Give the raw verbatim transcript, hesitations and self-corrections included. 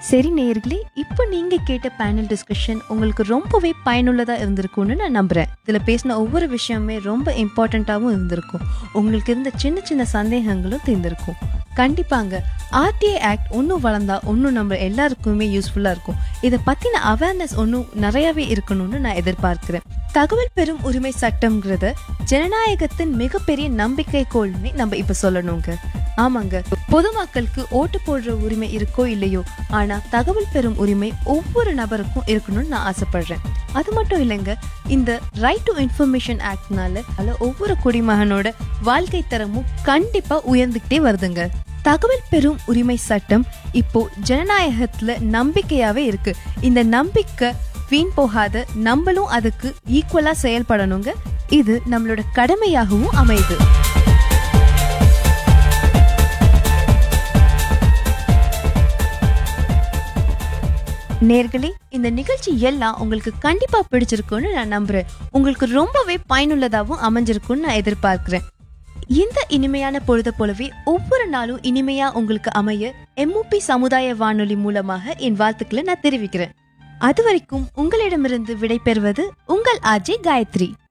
சரி நேயர்களே, இப்போ நீங்க கேட்ட பேனல் டிஸ்கஷன் உங்களுக்கு ரொம்பவே பயனுள்ளதா இருந்திருக்கும்னு நான் நம்புறேன். இதுல பேசின ஒவ்வொரு விஷயமே ரொம்ப இம்பார்ட்டண்ட்டாகவும் இருந்திருக்கும். உங்களுக்கு இருந்த சின்ன சின்ன சந்தேகங்களும் தீர்ந்திருக்கும். கண்டிப்பாங்க ஆர்டிஐ ஆக்ட் ஒன்னும் வளர்ந்தா ஒன்னும் நம்ம எல்லாருக்குமே யூஸ்ஃபுல்லா இருக்கும். இதை பத்தின அவேர்னஸ் ஒன்னும் நிறையவே இருக்கணும்னு நான் எதிர்பார்க்கிறேன். தகவல் பெறும் உரிமை சட்டம்ங்கிறத ஜனநாயகத்தின் மிகப்பெரிய நம்பிக்கை கோள்னு நம்ம இப்ப சொல்லணுங்க. ஆமாங்க, பொதுமக்களுக்கு ஓட்டு போடுற உரிமை இருக்கோ இல்லையோ, ஆனா தகவல் பெறும் உரிமை ஒவ்வொரு நபருக்கும் இருக்கணும்னு நான் ஆசைப்படுறேன். அது மட்டும் இல்லைங்க, இந்த ரைட் டு இன்ஃபர்மேஷன் ஆக்ட்னால அதுல ஒவ்வொரு குடிமகனோட வாழ்க்கை தரமும் கண்டிப்பா உயர்ந்துகிட்டே வருதுங்க. தகவல் பெறும் உரிமை சட்டம் இப்போ ஜனநாயகத்துல நம்பிக்கையாவே இருக்கு. இந்த நம்பிக்கை வீண் போகாத, நம்மளும் அதுக்கு ஈக்குவலா செயல்படணுங்க. இது நம்மளோட கடமையாகவும் அமையுது. நேர்களே, இந்த நிகழ்ச்சி எல்லாம் உங்களுக்கு கண்டிப்பா பிடிச்சிருக்கும்னு நான் நம்புறேன். உங்களுக்கு ரொம்பவே பயனுள்ளதாகவும் அமைஞ்சிருக்கும்னு நான் எதிர்பார்க்கிறேன். இந்த இனிமையான பொழுத போலவே ஒவ்வொரு நாளும் இனிமையா உங்களுக்கு அமைய எம்ஓபி சமுதாய வானொலி மூலமாக என் வாழ்த்துக்களை நான் தெரிவிக்கிறேன். அது வரைக்கும் உங்களிடமிருந்து விடை பெறுவது உங்கள் ஆர்ஜே காயத்ரி.